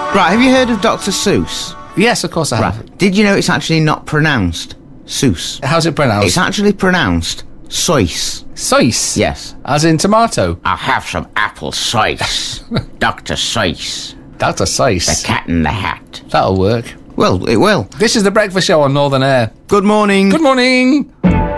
Right, have you heard of Dr. Seuss? Yes, of course I have. Right. Did you know it's actually not pronounced Seuss? How's it pronounced? It's actually pronounced Seuss. Seuss? Yes. As in tomato? I'll have some apple Seuss. Dr. Seuss. Dr. Seuss. The Cat in the Hat. That'll work. Well, it will. This is The Breakfast Show on Northern Air. Good morning. Good morning.